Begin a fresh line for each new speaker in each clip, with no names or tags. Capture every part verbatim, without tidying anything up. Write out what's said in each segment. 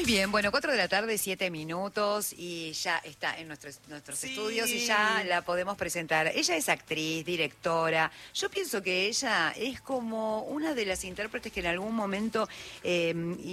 bien, bueno, cuatro de la tarde, siete minutos y ya está en nuestros, nuestros
Sí.
estudios y ya la podemos presentar. Ella es actriz, directora. Yo pienso que ella es como una de las intérpretes que en algún momento eh,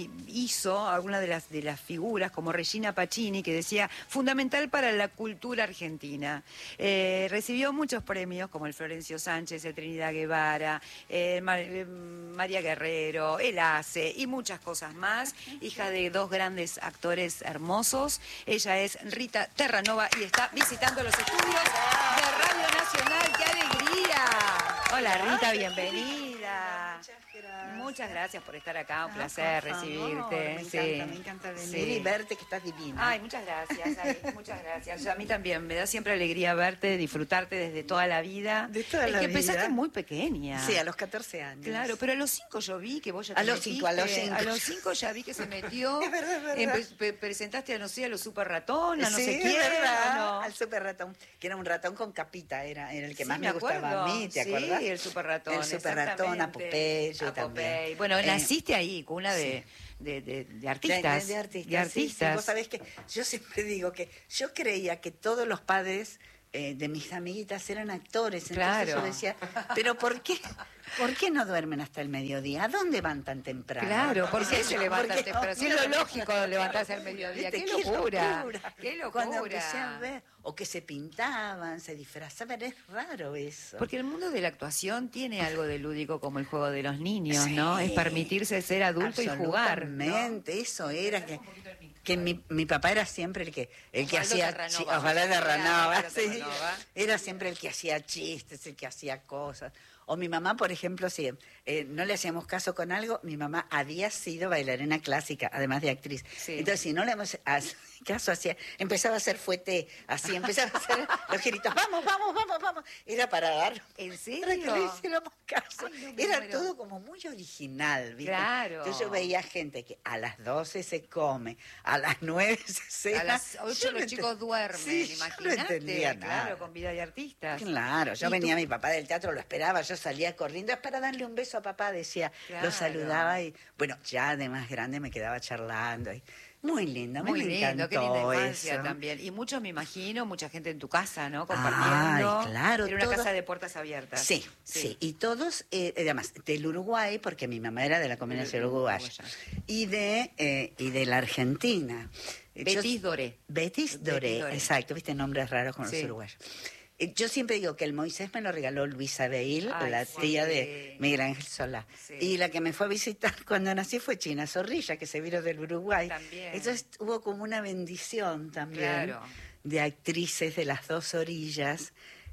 hizo alguna de las, de las figuras, como Regina Pacini, que decía, fundamental para la cultura argentina. Eh, recibió muchos premios, como el Florencio Sánchez, el Trinidad Guevara, eh, Mar, eh, María Guerrero, el ACE y muchas cosas más. Hija de dos grandes actores hermosos. Ella es Rita Terranova y está visitando los estudios de Radio Nacional. ¡Qué alegría! Hola Rita, bienvenida.
Muchas gracias.
Muchas gracias por estar acá, un
No,
placer
por favor,
recibirte.
Me encanta,
sí.
me encanta venir
Sí.
y verte, que estás divina.
Ay, muchas gracias, ay, muchas gracias. A mí también, me da siempre alegría verte, disfrutarte desde toda la vida.
De toda
es
la
que
vida.
empezaste muy pequeña.
Sí, a los catorce años.
Claro, pero a los cinco yo vi que vos ya te
A los cinco, a los
metiste,
cinco.
A los cinco ya vi que se metió.
Es verdad, es verdad.
Empe- pe- presentaste a, no sé, a los super ratón, a no
sí,
sé
es
quién.
verdad,
¿o no?
al super ratón, que era un ratón con capita, era, era el que
Sí,
más me, gustaba
acuerdo.
a mí, ¿te
sí,
acuerdas?
el super ratón.
El super ratón, a
exactamente.
Popeye
A
también.
Popeye. Bueno,
Eh,
naciste ahí, cuna de,
sí.
de, de, de
De,
artistas.
de- de artistas.
de
sí, sí.
artistas.
Vos sabés que yo siempre digo que yo creía que todos los padres eh, de mis amiguitas eran actores. Entonces
Claro.
yo decía, ¿pero por qué? ¿Por qué no duermen hasta el mediodía? ¿A dónde van tan temprano?
Claro, ¿por qué se levantan
Porque-
temprano? Si es lo lógico levantarse al mediodía.
¿Viste?
¡Qué locura! ¡Qué
Cuando
locura!
empecé a ver, o que se pintaban, se disfrazaban, es raro eso.
Porque el mundo de la actuación tiene algo de lúdico como el juego de los niños,
Sí.
¿no? Es permitirse ser adulto y jugar. ¿no?
Absolutamente, eso era que, que mi, mi papá era siempre el que el que
Osvaldo
hacía
Terranova.
chi- Ojalá Terranova,
Osvaldo
sí.
Terranova.
Era siempre el que hacía chistes, el que hacía cosas. O mi mamá, por ejemplo, si eh, no le hacíamos caso con algo, mi mamá había sido bailarina clásica, además de actriz.
Sí.
Entonces, si no le hacíamos caso, hacía, empezaba a hacer fuete, así, empezaba a hacer los giritos, vamos, vamos, vamos, vamos. Era para dar,
¿En serio?
para que le hiciéramos caso.
Ay, no me
Era
muero.
todo como muy original, ¿viste?
Claro.
Entonces yo veía gente que a las doce se come, a las nueve se cena.
A las ocho
Yo
los
no
chicos
ent-
duermen,
Sí, yo
imagínate.
no entendía nada.
Claro, con vida de artistas.
Claro, yo
¿Y
venía
tú?
mi papá del teatro, lo esperaba, yo salía corriendo, es para darle un beso a papá, decía,
Claro.
lo saludaba y, bueno, ya de más grande me quedaba charlando. Y, muy lindo, a mí
Muy
me
lindo,
encantó
qué linda infancia
eso.
también. Y muchos, me imagino, mucha gente en tu casa, ¿no? Compartiendo.
Ay, claro,
Era una
todos-
casa de puertas abiertas.
Sí, sí, y todos, eh, además, del Uruguay, porque mi mamá era de la combinación
Del-
uruguaya,
uruguaya.
y de, eh, y de la Argentina. Yo-
Betis Doré.
Betis Doré,
Betis Doré.
exacto, viste nombres raros con
Sí.
los uruguayos. Eh, Yo siempre digo que el Moisés me lo regaló Luisa Beil,
Ay,
la
sí.
tía de Miguel Ángel Solá.
Sí.
Y la que me fue a visitar cuando nací fue China Zorrilla, que se vino del Uruguay.
También.
Entonces hubo como una bendición también
Claro.
de actrices de las dos orillas.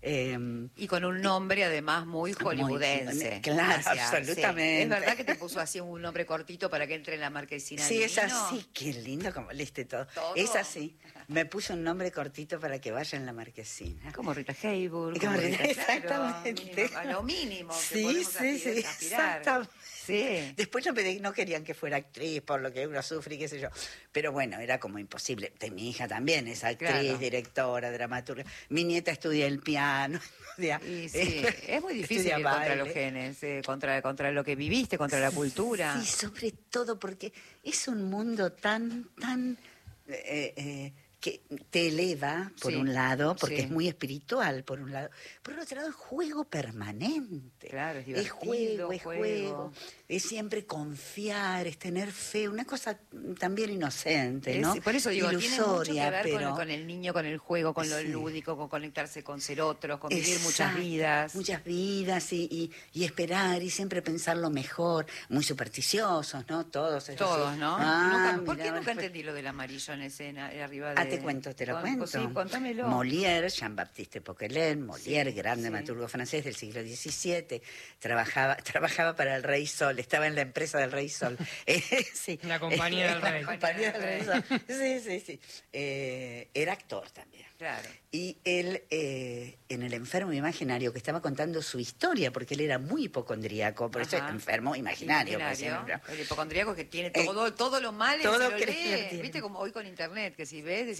eh,
Y con un nombre además muy hollywoodense.
claro,
Gracias, sí.
absolutamente.
Es verdad que te puso así un nombre cortito para que entre en la marquesina.
Sí, es
divino?
así, qué lindo como leíste todo.
¿Todo?
Es así. Me puso un nombre cortito para que vaya en la marquesina.
Como Rita Hayworth.
Como
como
Rita-
Rita, claro,
exactamente.
mínimo, a lo mínimo que
Sí,
podemos
sí, sí,
aspirar- aspirar.
exactamente.
Sí.
Después no, me- no querían que fuera actriz, por lo que uno sufre y qué sé yo. Pero bueno, era como imposible. De mi hija también es actriz,
Claro.
directora, dramaturga. Mi nieta estudia el piano. estudia-
Y sí, es muy difícil
estudia
ir contra
baile.
los genes, eh, contra, contra lo que viviste, contra la cultura.
Sí, sobre todo porque es un mundo tan, tan... eh, eh, que te eleva, por
Sí,
un lado, porque
sí.
es muy espiritual, por un lado. Por otro lado, es juego permanente.
Claro, es
Es juego,
divertido,
es
juego.
juego. Es siempre confiar, es tener fe, una cosa también inocente,
Es-
¿no?
por eso digo, tiene mucho que
Ilusoria,
ver con,
pero...
con el niño, con el juego, con lo
Sí.
lúdico, con conectarse con ser otros, con vivir muchas
Exacto,
vidas.
Muchas vidas y, y, y esperar y siempre pensar lo mejor. Muy supersticiosos, ¿no? Todos. es
Todos,
así.
¿no?
Ah,
Nunca- ¿Por qué
mirá,
nunca
después-
entendí lo del amarillo en escena, eh, arriba de...
Ah, te cuento, te lo
Con-
cuento.
Sí, contámelo.
Molière, Jean-Baptiste Poquelin, Molière,
Sí,
gran
sí.
dramaturgo francés del siglo diecisiete, trabajaba, trabajaba para el Rey Sol, estaba en la empresa del Rey Sol. Eh, sí.
La compañía del
La
Rey.
compañía del Rey Sol. Sí, sí, sí. Eh, era actor también.
Claro.
Y él, eh, en El enfermo imaginario, que estaba contando su historia, porque él era muy hipocondríaco, por eso es
Ajá.
enfermo imaginario. pues,
Imaginario.
siempre.
El hipocondríaco que tiene
Eh,
todo, todo lo malo y
todo
se lo
que
lee.
tiene.
Viste como hoy con internet, que si ves, decís,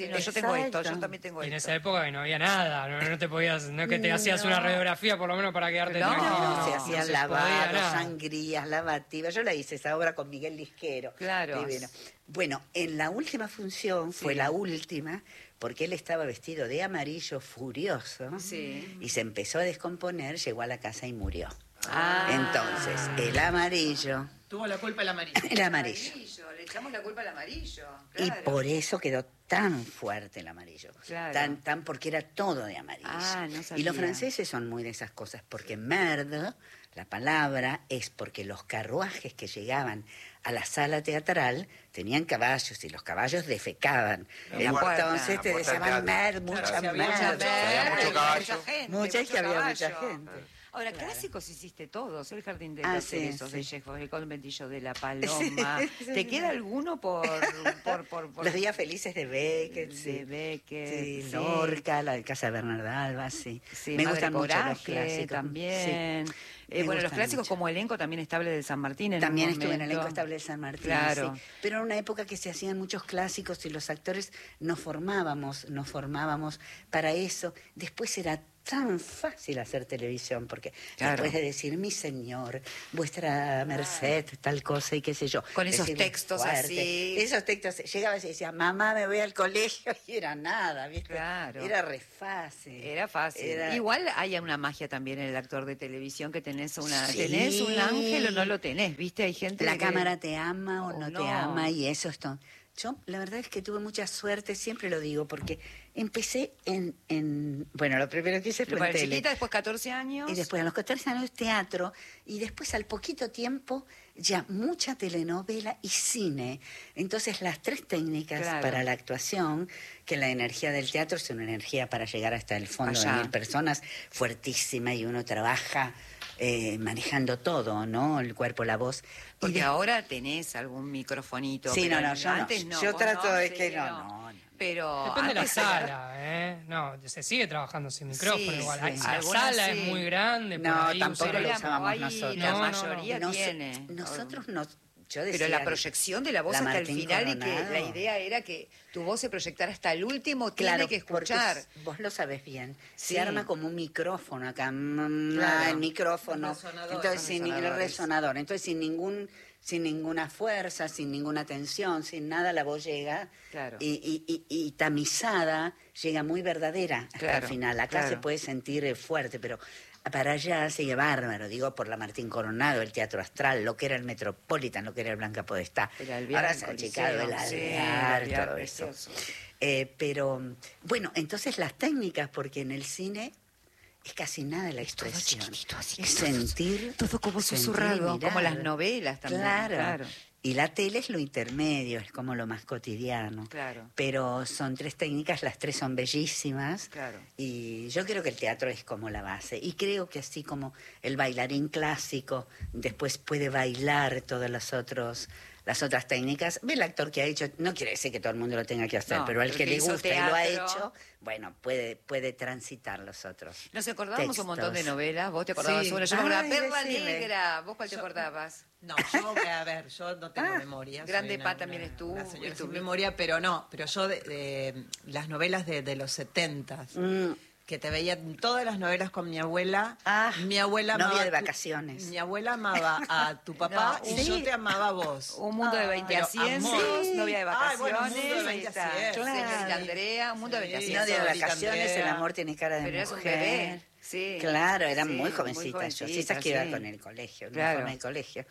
sí, no, yo tengo esto, yo también tengo
Y en
esto.
esa época no había nada, no, no te podías, no es que te hacías
No.
una radiografía por lo menos para quedarte
No,
tranquilo.
No, se
no
hacían
se
lavados,
podía nada.
sangrías, lavativas. Yo la hice esa obra con Miguel Lisquero.
Claro.
Divino. Bueno, en la última función, fue
Sí.
la última, porque él estaba vestido de amarillo furioso
Sí.
y se empezó a descomponer, llegó a la casa y murió.
Ah.
Entonces, el amarillo,
Tuvo la culpa el amarillo.
el amarillo.
Le echamos la culpa al amarillo.
Y
claro.
por eso quedó tan fuerte el amarillo.
Claro.
Tan, tan porque era todo de amarillo.
Ah, no
y
sabía.
los franceses son muy de esas cosas, porque merde, la palabra, es porque los carruajes que llegaban a la sala teatral tenían caballos y los caballos defecaban.
En la puerta,
Entonces
en la
te
puerta del
llaman
teatro.
merde, mucha
Claro, si había
merde.
mucha-
había mucho
Mucha
caballo.
gente,
Mucha y que
mucho
había mucha
caballo.
gente.
Ahora,
Claro.
clásicos hiciste todos, el Jardín de
Ah,
los
sí,
Cerezos
sí.
de Chekhov, el Conventillo de la Paloma.
Sí, sí,
¿Te
sí.
queda alguno por, por, por, por-
Los días felices de Beckett,
de
sí.
Beckett?
Sí,
sí.
Lorca, la de Casa de Bernardo Alba, sí.
Sí,
Me
Madre
gustan mucho los
Coraje
clásicos.
también.
Sí,
Eh,
me
bueno, los
gustan
clásicos
mucho.
como elenco también estable de San Martín en
También
un
estuve en el
momento.
elenco estable de San Martín,
Claro.
sí. Pero en una época que se hacían muchos clásicos y los actores nos formábamos, nos formábamos para eso. Después era tan fácil hacer televisión, porque
Claro.
después de decir, mi señor, vuestra merced, tal cosa y qué sé yo.
Con esos
decir
textos
fuerte.
así.
Esos textos, llegaba y decía, mamá, me voy al colegio, y era nada, ¿viste?
Claro.
Era re fácil.
Era fácil.
Era-
Igual hay una magia también en el actor de televisión que tenés una
Sí.
tenés un ángel o no lo tenés, ¿viste? Hay gente
La
que-
cámara te ama o
o
no,
no.
te ama y eso es todo. Yo la verdad es que tuve mucha suerte, siempre lo digo, porque empecé en, en bueno, lo primero que hice fue
Bueno,
en tele.
chiquita, después catorce años.
Y después a los catorce años teatro, y después al poquito tiempo ya mucha telenovela y cine. Entonces las tres técnicas
Claro.
para la actuación, que la energía del teatro es una energía para llegar hasta el fondo
Allá.
de mil personas, fuertísima, y uno trabaja eh, manejando todo, ¿no? El cuerpo, la voz. Y
Porque
de-
ahora tenés algún microfonito.
Sí,
pero
no, no, yo no.
antes no.
Yo
vos
trato
no,
de
sí,
que no, no, no.
Pero
Depende de la
antes era-
sala, ¿eh? No, se sigue trabajando sin micrófono
Sí,
igual.
sí.
Hay- si la
Algunas
sala
sí.
es muy grande, por
No,
ahí
tampoco
usar-
lo
Pero
usábamos
ahí
nosotros.
la
No, no, no.
mayoría
Nos-
tiene.
Nosotros nos... Yo decía,
Pero la proyección de la voz
la
hasta el
Martín
final y que
Coronado.
la idea era que tu voz se proyectara hasta el último,
Claro,
tiene que
porque
escuchar.
s- vos lo sabés bien.
Sí.
Se arma como un micrófono acá, mm,
Claro.
ah, el micrófono.
Un resonador.
Entonces,
Los
sin ningún
resonadores.
resonador. Entonces, sin ningún, sin ninguna fuerza, sin ninguna tensión, sin nada, la voz llega
Claro.
y, y, y, y tamizada, llega muy verdadera hasta
Claro,
el final. Acá
claro.
se puede sentir eh, fuerte, pero para allá sigue bárbaro, digo, por la Martín Coronado, el Teatro Astral, lo que era el Metropolitan, lo que era el Blanca Podestá.
El Alvear,
Ahora
el
se ha
Coliseo,
achicado el
sí, el
Alvear,
Alvear,
todo eso.
precioso.
Eh, pero, bueno, entonces las técnicas, porque en el cine es casi nada la
todo
expresión.
chiquitito, así,
es
todo-
sentir.
todo como
sentir y
susurrado, como
mirar.
las novelas también,
Claro.
claro.
Y la tele es lo intermedio, es como lo más cotidiano.
Claro.
Pero son tres técnicas, las tres son bellísimas.
Claro.
Y yo creo que el teatro es como la base. Y creo que así como el bailarín clásico después puede bailar todas las otros las otras técnicas, ve el actor que ha hecho, no quiere decir que todo el mundo lo tenga que hacer,
No,
pero al
el
que
que
le
hizo
gusta y lo ha
teatro.
hecho, bueno, puede, puede transitar los otros.
Nos acordábamos un montón de
textos.
novelas. ¿Vos te acordabas?
Sí.
Una, yo me acordaba,
Ay,
Perla
decime.
Negra. ¿Vos cuál te
Yo-
acordabas?
No, yo, a ver, yo no tengo
Ah,
memoria.
Grande
soy una-
Pa también
una-
estuvo,
una señora
y tu-
sin memoria, pero no, pero yo de, de las novelas de, de los setentas,
Mm.
que te veía todas las novelas con mi abuela.
Ah,
mi abuela
novia
amaba
de
tu-
vacaciones.
mi abuela amaba a tu papá
No,
y
sí.
yo te amaba a vos.
Un mundo de veinte
Pero
a ciencias,
amor.
novia de
Ay,
vacaciones,
bueno, un mundo de
ahí
veinte a
está.
cien,
Señorita
claro.
Andrea, un mundo de
Sí,
veinte a
No
ciencias.
de
Señorita
vacaciones,
Andrea.
el amor tiene cara de
Pero eras un
mujer.
bebé, sí.
Claro, era
Sí,
muy
muy
jovencita yo. Sí,
jovencita,
esas que iba
sí.
con el colegio, el
Claro.
uniforme de colegio.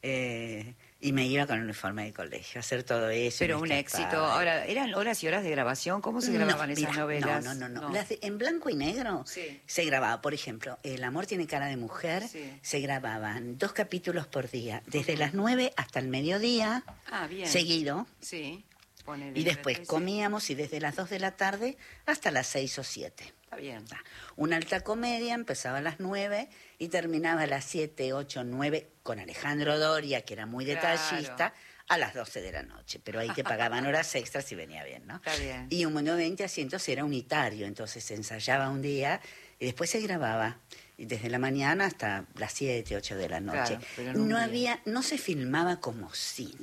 Eh, y me iba con el uniforme de colegio a hacer todo eso.
Pero
y
un
me
éxito.
escapaba.
Ahora, ¿eran horas y horas de grabación? ¿Cómo se grababan
No,
esas
mira,
novelas?
No, no, no. no. Las de- en blanco y negro
Sí.
se grababa, por ejemplo, El amor tiene cara de mujer,
Sí.
se grababan dos capítulos por día, desde las nueve hasta el mediodía,
Ah, bien.
seguido,
Sí. Ponele,
y después
sí.
comíamos y desde las dos de la tarde hasta las seis o siete.
Está bien.
Una alta comedia empezaba a las nueve y terminaba a las siete, ocho, nueve con Alejandro Doria, que era muy
Claro.
detallista, a las doce de la noche. Pero ahí te pagaban horas extras y venía bien, ¿no?
Está bien.
Y un mundo de veinte asientos era unitario, entonces se ensayaba un día y después se grababa. Y desde la mañana hasta las siete, ocho de la noche.
Claro, pero en un
no
día.
había, no se filmaba como cine,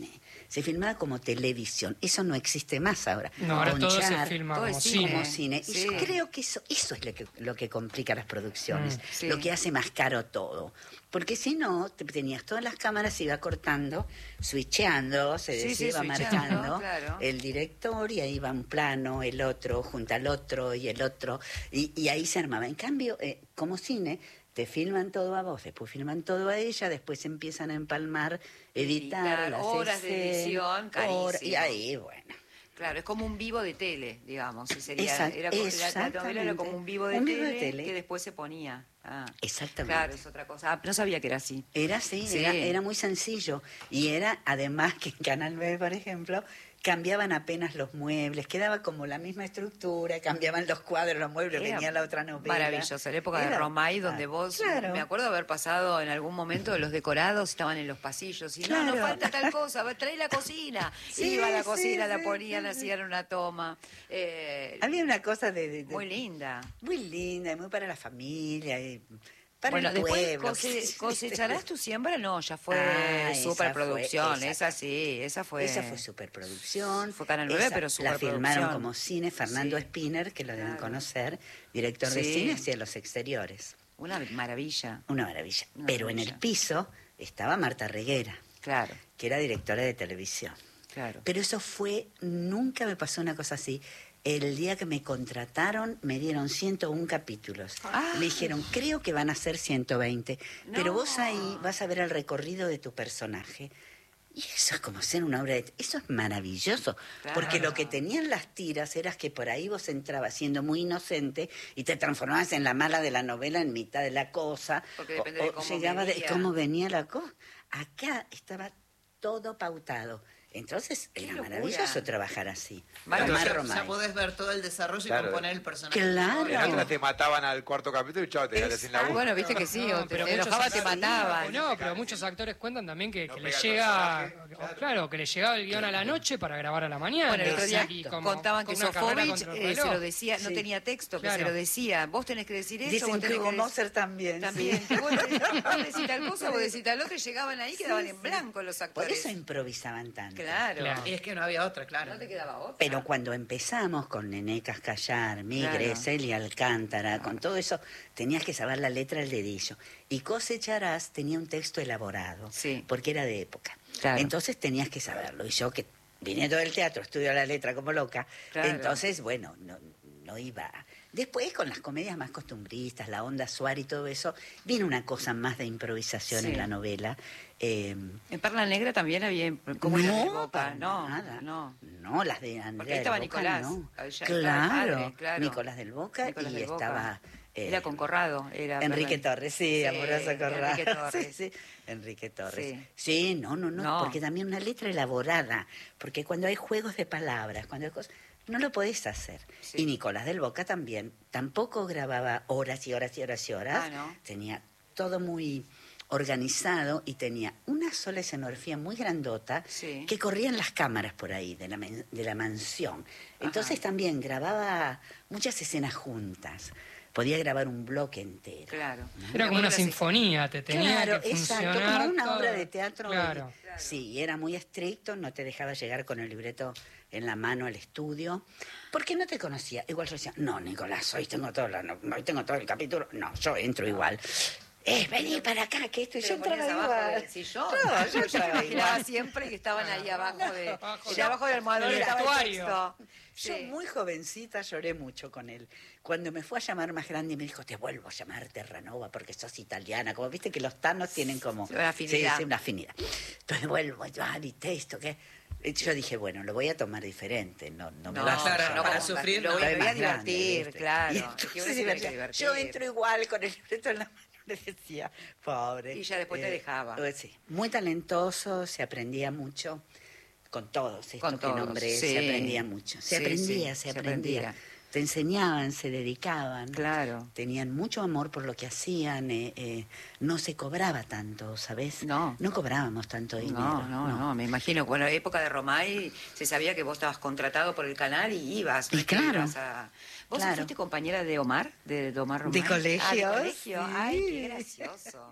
se filmaba como televisión. Eso no existe más ahora.
No, ahora todo se
Ponchar,
filma
todo
como
es
cine.
como cine.
Sí.
Y yo creo que eso, eso es lo que, lo que complica las producciones,
Mm,
sí.
lo que hace más caro todo. Porque si no, te- tenías todas las cámaras, iba cortando, switcheando, se
Sí,
decía,
sí,
iba
switcheando,
marcando
claro.
el director y ahí va un plano, el otro, junto al otro y el otro, y, y ahí se armaba. En cambio, eh, como cine, te filman todo a vos, después filman todo a ella, después empiezan a empalmar, editar,
Editar,
las
horas de
escenas,
edición,
horas- y
carísimo.
ahí, bueno.
Claro, es como un vivo de tele, digamos. y Sería,
Exact-
era, como- la- la novela era como un vivo de,
Un vivo
tele,
de tele.
que después se ponía. Ah,
Exactamente.
claro, es otra cosa. Ah, no sabía que era así.
Era así,
Sí.
era, era muy sencillo. Y era, además, que en Canal B, por ejemplo, cambiaban apenas los muebles, quedaba como la misma estructura, cambiaban los cuadros, los muebles,
Era
venía la otra novela.
Maravilloso, la época de
Era-
Romay,
ah,
donde vos,
claro.
me acuerdo haber pasado en algún momento, los decorados estaban en los pasillos, y no,
Claro.
no falta tal cosa, va, trae la cocina.
Sí,
Iba a la
sí,
cocina, la
sí,
ponían,
sí,
hacían una toma. Eh,
Había una cosa de, de- de-
muy linda.
muy linda, y muy para la familia, y para
Bueno,
el
después
pueblo.
cose- cosecharás tu siembra, no, ya fue
Ah, esa
superproducción,
fue,
esa sí, esa fue.
Esa fue superproducción.
Fue Canal nueve,
Esa
pero
La
superproducción.
filmaron como cine. Fernando
Sí.
Spinner, que lo deben
Claro.
conocer, director de
Sí.
cine, hacia los exteriores.
Una maravilla,
Una maravilla.
Una
Pero en
maravilla.
el piso estaba Marta Reguera,
claro,
que era directora de televisión.
claro.
Pero eso fue, nunca me pasó una cosa así. El día que me contrataron me dieron ciento uno capítulos.
Ah.
Me dijeron, creo que van a ser ciento veinte, pero
No.
vos ahí vas a ver el recorrido de tu personaje. Y eso es como ser una obra de... Eso es maravilloso,
Claro.
porque lo que tenían las tiras era que por ahí vos entrabas siendo muy inocente y te transformabas en la mala de la novela en mitad de la cosa.
Porque depende de cómo
llegaba de
venía.
cómo venía la cosa. Acá estaba todo pautado. Entonces
Qué
era
locura.
maravilloso trabajar así.
Maravilloso.
Tomar
Ya,
Romay.
ya podés ver todo el desarrollo
Claro.
y componer el personaje.
Claro.
En otra te mataban al cuarto capítulo y chao, te quedaste sin la
Ah, bueno, viste que sí,
No,
o te,
pero
te
muchos
enojaba, te
actores-
mataban.
No, pero muchos actores cuentan también que,
No
que
pega
les
el
llega,
personaje, claro.
claro, que les llegaba el guión a la noche para grabar a la mañana.
Bueno, el otro día
Y como-
contaban que
con una carrera
Sofovich
contra el
eh, se
reloj.
lo decía, no
Sí.
tenía texto, que
Claro.
se lo decía. Vos tenés que decir eso,
Dicen
vos
que
tenés
Hugo
que
Moser también.
También,
sí.
que vos, decís- vos decís tal cosa, vos decís tal otra, y llegaban ahí y quedaban en blanco los
Por
actores.
eso improvisaban tanto.
Claro.
Claro.
Y es que no había otra, claro.
No te quedaba otra.
Pero cuando empezamos con Nené Cascallar, Migre,
Claro.
Celia Alcántara, con todo eso, tenías que saber la letra al dedillo. Y Cosecharás tenía un texto elaborado,
Sí.
porque era de época.
Claro.
Entonces tenías que saberlo. Y yo que viniendo del teatro, estudio la letra como loca,
Claro.
entonces, bueno, no, no iba... Después, con las comedias más costumbristas, la onda Suárez y todo eso, vino una cosa más de improvisación
Sí.
en la novela. Eh,
En Perla Negra también había como
no,
las de Boca,
para
no,
nada.
no.
No, las de Andrea
Porque ahí estaba
del Boca,
Nicolás,
no.
ahí ya-
Claro,
padre, claro.
Nicolás del Boca
Nicolás
y
del Boca.
estaba... eh,
Era con Corrado, era
Enrique
Perla-
Torres, sí,
Sí,
amoroso Corrado.
Enrique Torres.
Sí, sí, Enrique Torres.
Sí.
Sí. no, no, no,
No.
porque también una letra elaborada, porque cuando hay juegos de palabras, cuando hay cosas, no lo podés hacer.
Sí.
Y Nicolás del Boca también, tampoco grababa horas y horas y horas y horas,
Ah, ¿no?
tenía todo muy organizado y tenía una sola escenografía muy grandota
Sí.
que corrían las cámaras por ahí de la, men- de la mansión. Entonces
Ajá.
también grababa muchas escenas juntas. Podía grabar un bloque entero.
Claro.
Era como una
Las-
sinfonía, te tenía
Claro,
que
exacto,
funcionar
como una
todo.
obra de teatro.
Claro.
Sí, y era muy estricto, no te dejaba llegar con el libreto en la mano al estudio, porque no te conocía. Igual yo decía, no, Nicolás, hoy tengo todo, la- no, hoy tengo todo el capítulo. No, yo entro igual. Eh, vení para acá, que esto, y yo
Pero ponías
entraba
abajo
igual.
del sillón.
No, yo
yo me
entraba
imaginaba
igual.
siempre que estaban ahí abajo de,
Abajo
y
de-
abajo del almohadón
del
estaba el
vestuario.
texto.
Yo
Sí.
muy jovencita lloré mucho con él. Cuando me fue a llamar más grande y me dijo, te vuelvo a llamar Terranova porque sos italiana. Como viste que los tanos tienen como...
Sí, una afinidad.
Sí, sí, una afinidad. Entonces vuelvo a llamar y texto, ¿qué? Y yo dije, bueno, lo voy a tomar diferente. No, no me
No,
va a
claro,
hacer
no para
llorar.
sufrir,
lo
no.
voy, me
Soy
voy a
más grande,
divertir,
¿viste?
claro.
Y
Es que
entonces
uno se tiene que
divertía.
divertir.
Yo entro igual con el libreto en la mano. Le decía, pobre.
Y ya después te dejaba.
eh, Sí, muy talentoso, se aprendía mucho. Con todos estos
Con
que
todos,
nombré,
sí.
se aprendía mucho. Se
Sí,
aprendía,
sí,
se
se
aprendía.
aprendía.
Te enseñaban, se dedicaban.
Claro.
Tenían mucho amor por lo que hacían. eh, eh, no se cobraba tanto, ¿sabes?
No.
No cobrábamos tanto dinero.
No, no, no, me imagino. Bueno, en la época de Romay se sabía que vos estabas contratado por el canal y ibas. no
Y
es que
claro.
ibas a- ¿Vos
Claro.
fuiste compañera de Omar, de, de Omar Romay?
De colegio,
Ah, de colegio.
sí.
Ay, qué gracioso.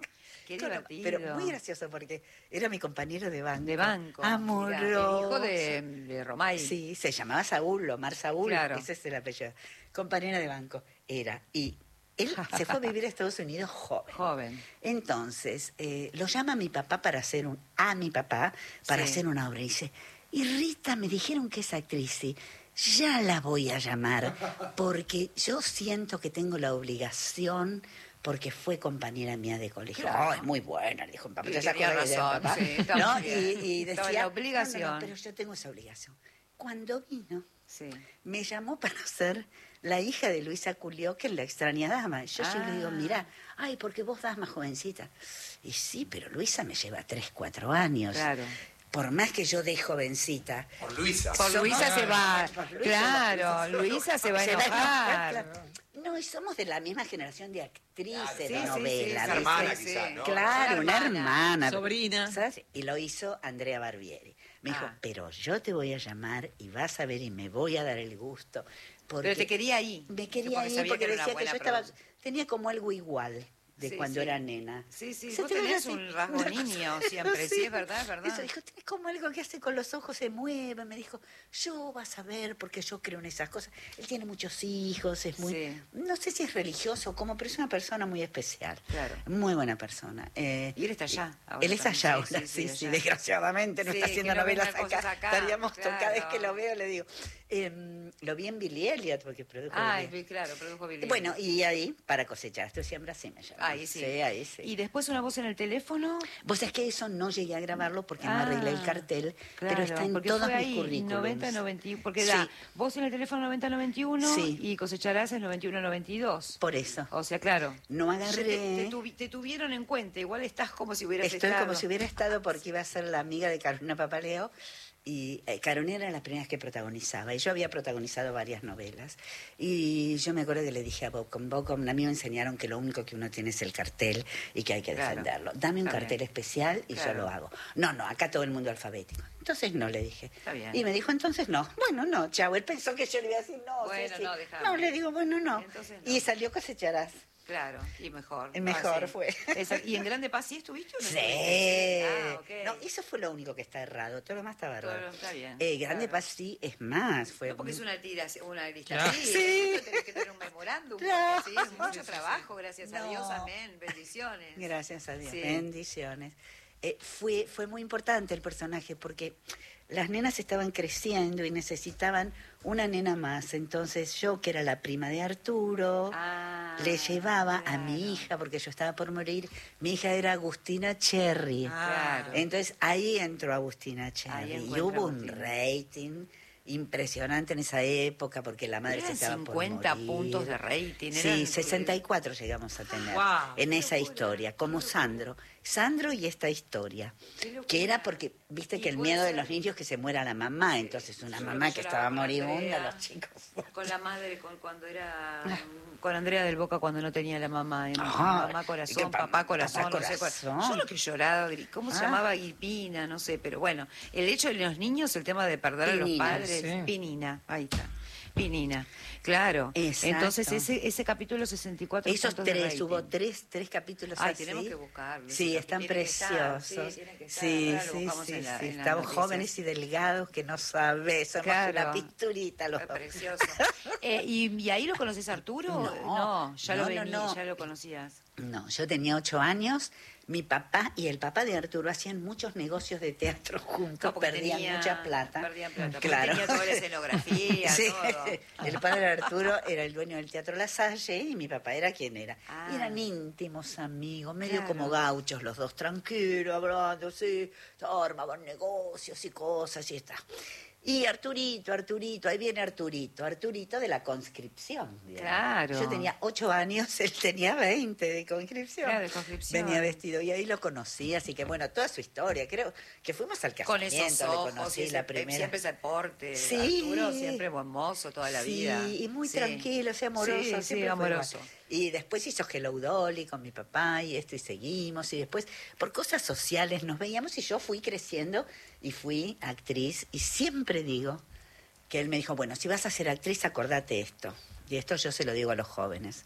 Qué
Con-
divertido.
Pero muy gracioso porque era mi compañero de banco.
De banco.
Amoroso.
Mirá, el hijo de, de Romay.
Sí, se llamaba Saúl, Omar Saúl,
Claro.
ese es el apellido. Compañero de banco era. Y él se fue a vivir a Estados Unidos joven.
Joven.
Entonces, eh, lo llama a mi papá para hacer un... A mi papá para
Sí.
hacer una obra. Y dice, y Rita, me dijeron que es actriz, sí. Ya la voy a llamar, porque yo siento que tengo la obligación, porque fue compañera mía de colegio.
Claro.
Oh, es muy buena, le dijo mi papá.
Sí,
¿Te acuerdas
tenía
que le decía
razón,
papá?
sí, está
¿No?
muy bien.
Y, y decía,
Estaba en la
"No,
obligación".
no, no, pero yo tengo esa obligación. Cuando vino,
Sí.
me llamó para ser la hija de Luisa Culió, que es la extraña dama. Yo, yo le digo,
Ah.
mirá, ay, porque vos das más jovencita. Y sí, pero Luisa me lleva tres, cuatro años.
Claro.
Por más que yo dé jovencita.
Por Luisa.
Por
Somos-
Luisa se va.
Por Luisa,
Claro, Luisa se va a
Se va a
enojar.
enojar, claro. No, y somos de la misma generación de actrices
Claro,
de
sí, sí,
novela.
sí,
Una hermana,
sí,
quizás,
sí.
¿no?
Claro, una hermana.
Sobrina.
¿Sabes? Y lo hizo Andrea Barbieri. Me dijo,
Ah.
pero yo te voy a llamar y vas a ver y me voy a dar el gusto. Porque
Pero te quería ahí.
me quería
Porque
ir
sabía
porque
que era una
decía que
buena
yo estaba...
producción.
Tenía como algo igual de
Sí,
cuando
sí.
era nena.
Sí, sí,
Se
vos
te ve
tenés
así.
un rasgo niño siempre, sí, es verdad, es verdad.
Eso dijo, tenés como algo que hace con los ojos, se mueve. Me dijo, yo vas a ver porque yo creo en esas cosas. Él tiene muchos hijos, es muy...
Sí.
No sé si es religioso o cómo, pero es una persona muy especial.
Claro.
Muy buena persona. Eh,
Y él está allá ahora
Él está
también,
allá
sí,
ahora,
sí,
sí,
sí,
sí,
allá.
desgraciadamente no
Sí,
está
que
haciendo
no venga
novelas
cosas
acá.
acá,
Estaríamos, to- cada vez
claro.
que lo veo le digo, em, lo vi en Billy Elliot porque produjo
Ay,
Billy.
claro, produjo Billy.
Bueno, y ahí, para cosechar, esto siempre así me llama.
Ahí sí.
ahí sí.
Y después una voz en el teléfono.
Vos sabés que eso no llegué a grabarlo porque
Ah,
no arreglé el cartel,
claro,
pero está en
porque
todos
fue
mis
ahí,
currículums.
noventa noventa y uno, porque
Sí.
da voz en el teléfono noventa noventa y uno
Sí.
y cosecharás es noventa y uno noventa y dos.
Por eso.
O sea, claro.
No agarré.
Te, te tuvi- te tuvieron en cuenta, igual estás como si hubieras
Estoy
estado.
como si hubiera estado porque iba a ser la amiga de Carolina Papaleo y eh, Carolina era la primera que protagonizaba y yo había protagonizado varias novelas y yo me acuerdo que le dije a Bob, con Bob, a mí me enseñaron que lo único que uno tiene es el cartel y que hay que
Claro.
defenderlo. Dame un
Está
cartel
bien.
especial y
Claro.
yo lo hago. No, no, acá todo el mundo alfabético. Entonces no, le dije.
Está bien.
Y me dijo, entonces no. Bueno, no, chao. Él pensó que yo le iba a decir no.
Bueno,
sí, sí.
no, déjame.
No, le digo, bueno, no.
Entonces no.
Y salió Cosecharás.
Claro, y mejor.
El mejor
Ah, sí.
fue.
Esa- ¿Y en Grande Paz sí estuviste o no
Sí.
estuviste? Ah, ok.
No, eso fue lo único que está errado. Todo lo demás estaba
Todo
errado.
lo- está bien,
Eh, Grande
claro.
Paz sí, es más. Fue
No, porque es una tira, una lista
Claro.
así.
Sí.
Esto tenés que tener un memorándum.
Claro.
porque sí, es mucho trabajo, gracias a
No.
Dios, amén. Bendiciones.
Gracias a Dios.
Sí.
Bendiciones. Eh, fue, fue muy importante el personaje porque las nenas estaban creciendo y necesitaban una nena más. Entonces yo, que era la prima de Arturo,
Ah,
le llevaba a
claro.
mi hija, porque yo estaba por morir. Mi hija era Agustina Cherry.
Ah,
Claro.
Entonces ahí entró Agustina Cherry.
Ahí
Y
encuentra
hubo un
Agustina.
rating impresionante en esa época porque la madre se
Eran
estaba
cincuenta
por morir.
puntos de rating.
Sí,
eran-
sesenta y cuatro llegamos a tener
Guau.
en esa historia, como Sandro. Sandro y esta historia,
Qué locura.
que era porque, viste
Y
que el
puede
miedo de
ser-
los niños es que se muera la mamá, entonces una
Yo
mamá
lo
que
lloraba
estaba
con
moribunda,
Andrea.
los chicos.
Con la madre, con, cuando era. Con Andrea del Boca cuando no tenía la mamá. en
Ah,
mamá
y
corazón,
que pa-
papá corazón,
papá
no sé cuál.
corazón.
Yo lo que lloraba, gri- ¿cómo se
Ah.
llamaba? Irpina, no sé, pero bueno. El hecho de los niños, el tema de perder a los
Pinina,
padres.
sí.
Pinina, ahí está. Pinina, claro.
Exacto.
Entonces ese ese capítulo sesenta y cuatro
Esos
puntos de
tres,
rating.
hubo tres, tres capítulos
Ay,
así.
tenemos que buscarlos.
Sí,
Esos
están
tienen que estar,
preciosos.
sí, tienen que estar.
Sí,
Ahora lo
sí,
buscamos
sí,
en la-
sí.
en las
Estamos
noticias.
jóvenes y delgados que no sabes, somos
Claro.
una pinturita los
Es
dos.
precioso. Eh, ¿y, y ahí lo conoces a Arturo?
No,
ya
no,
lo
no,
vení,
no.
ya lo conocías.
No, yo tenía ocho años, mi papá y el papá de Arturo hacían muchos negocios de teatro juntos,
No, porque
perdían
tenía-
mucha plata.
Perdían plata. porque
Claro.
Tenía toda la escenografía,
Sí,
todo.
el padre de Arturo era el dueño del Teatro La Salle y mi papá era quien era.
Ah.
Y eran íntimos amigos, medio
Claro.
como gauchos los dos, tranquilos, hablando, sí, armaban negocios y cosas y está. Y Arturito, Arturito, ahí viene Arturito, Arturito de la conscripción. digamos.
Claro.
Yo tenía ocho años, él tenía veinte de conscripción.
Claro, de conscripción.
Venía vestido y ahí lo conocí, así que bueno, toda su historia, creo que fuimos al
Con
casamiento,
esos
le
ojos,
conocí
y ese-
la primera.
siempre ese aporte.
Sí.
Arturo siempre buen mozo toda la vida.
Sí, y muy
Sí.
tranquilo, sí, amoroso.
Sí, sí,
siempre fue
amoroso.
igual. Y después hizo Hello Dolly con mi papá y esto y seguimos. Y después, por cosas sociales, nos veíamos y yo fui creciendo y fui actriz. Y siempre digo que él me dijo, bueno, si vas a ser actriz, acordate esto. Y esto yo se lo digo a los jóvenes.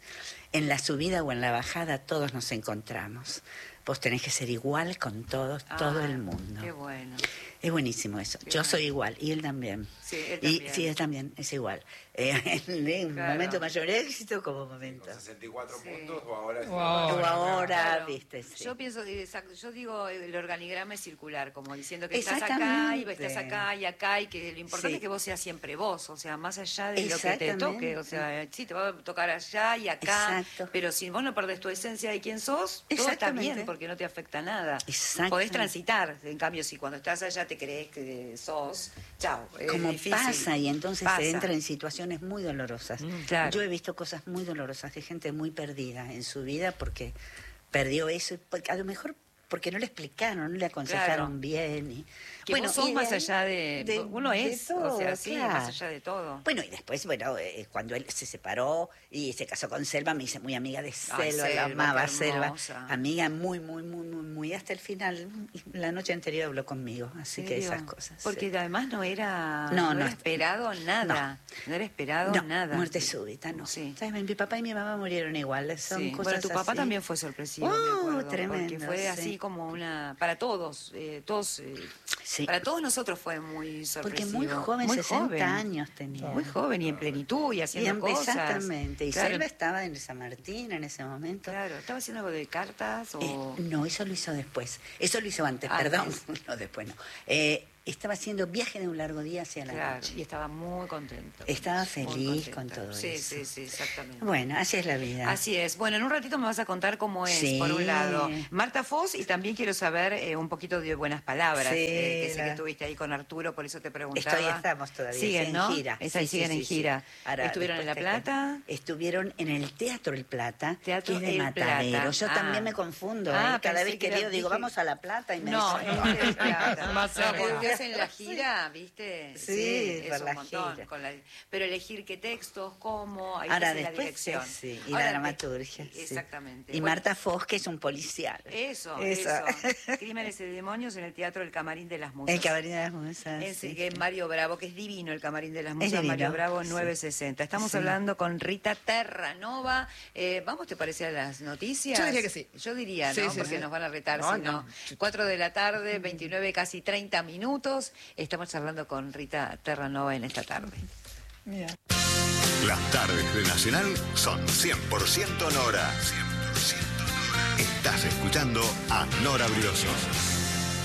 en la subida o en la bajada todos nos encontramos. Vos tenés que ser igual con todos,
Ah,
todo el mundo.
Qué bueno.
Es buenísimo eso.
Qué
Yo
bueno.
soy igual y él también.
Sí, él
Y,
también.
sí, él también es igual. Eh, en un
Claro.
momento mayor éxito como momento.
¿Con sesenta y cuatro
Sí.
puntos o ahora?
O
O
ahora.
ahora,
Claro.
viste, sí.
Yo pienso, exacto, yo digo, el organigrama es circular, como diciendo que estás acá y
Exactamente.
estás acá y acá y que lo importante
Sí.
es que vos seas siempre vos, o sea, más allá de lo que te
Exactamente.
toque, o sea, sí, te va a tocar allá y acá,
Exacto.
pero si vos no perdés tu esencia de quién sos, todo está
Exactamente.
bien porque no te afecta nada.
Exactamente.
Podés transitar, en cambio, si cuando estás allá te crees que sos, chao, es
Como
difícil.
pasa y entonces
Pasa.
se entra en situaciones muy dolorosas.
Mm, claro.
Yo he visto cosas muy dolorosas de gente muy perdida en su vida porque perdió eso, y porque a lo mejor porque no le explicaron, no le aconsejaron
Claro.
bien. Y,
Que vos sos
y de
más
ahí-
allá de, uno
de
es,
todo,
o sea, sí,
claro.
más allá de todo.
Bueno, y después, bueno, eh, cuando él se separó y se casó con Selva, me hice muy amiga de Selva,
Ay,
la
Selva,
amaba
qué
Selva.
hermosa.
Amiga muy, muy, muy, muy, muy, hasta el final. La noche anterior habló conmigo, así que
¿Serio?
esas cosas.
Porque
sí.
además no era,
No,
no,
no
era
es-
esperado nada. No, era esperado
No,
nada.
muerte súbita, no.
Sí.
¿Sabes? Mi papá y mi mamá murieron igual, son
Sí.
cosas
Bueno, tu papá
así.
también fue sorpresivo, me
Oh,
acuerdo.
tremendo,
porque fue
sí.
así como una. Para todos, eh, todos. eh,
Sí.
Para todos nosotros fue muy
Porque
sorpresivo.
muy joven,
Muy
sesenta
joven.
años tenía.
Muy joven y en plenitud y
Y
haciendo
em-
cosas.
exactamente. Y
Claro,
Selva estaba en San Martín en ese momento.
Claro, ¿estaba haciendo algo de cartas o...?
Eh, no, eso lo hizo después. Eso lo hizo antes,
Antes.
perdón. No, después no. Eh, estaba haciendo viaje de un largo día hacia la
Claro,
noche.
y estaba muy contento.
Estaba
Muy
feliz
contento.
con todo
sí,
eso.
Sí, sí, exactamente.
Bueno, así es la vida.
Así es. Bueno, en un ratito me vas a contar cómo es,
Sí.
por un lado, Marta Foz, y también quiero saber eh, un poquito de buenas palabras,
Sí,
eh, que sé
la-
que estuviste ahí con Arturo, por eso te preguntaba.
Estoy, estamos todavía
Siguen,
en
¿no?
gira.
Esa, y
Sí,
siguen
sí,
en
sí,
gira.
sí. Ahora,
¿Estuvieron en La
después te
Plata?
cuento. Estuvieron en el Teatro El Plata,
Teatro
que es de
El
Matadero.
Plata.
Yo
Ah.
también me confundo.
Ah,
¿eh? Cada
pensé
vez
que
que
era-
digo, digo,
dije-
vamos a La Plata y me
No,
dicen,
es El Plata.
Más
No,
cerca.
porque hacen la gira, ¿viste?
Sí,
es
por
un
la
montón.
gira.
con la- Pero elegir qué textos, cómo, ahí
Ahora
te hace la
después,
dirección.
sí, sí, y
Ahora,
la
eh,
dramaturgia. sí.
Exactamente.
Y
Bueno,
Marta Foz, que es un policial.
Eso,
Eso.
eso. Crímenes y demonios en el Teatro El Camarín de las Musas.
El Cabaret de las Musas.
En
sí,
que
sí.
Mario Bravo, que es divino el Camarín de las
Es
Musas,
divino,
Mario Bravo
sí.
nueve sesenta. Estamos
Sí.
hablando con Rita Terranova. Eh, ¿Vamos, te parece, a las noticias?
Yo diría que sí.
Yo diría,
Sí,
¿no?
sí,
Porque
sí.
nos van a retar,
No,
si no.
no.
Cuatro de la tarde, veintinueve, casi treinta minutos. Estamos charlando con Rita Terranova en esta tarde.
Las tardes de Nacional son cien por ciento Nora. cien por ciento Nora. Estás escuchando a Nora Brioso.